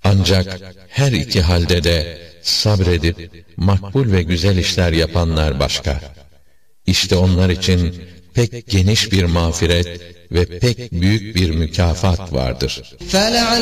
Ancak her iki halde de sabredip makbul ve güzel işler yapanlar başka. İşte onlar için pek geniş bir mağfiret ve pek büyük bir mükafat vardır.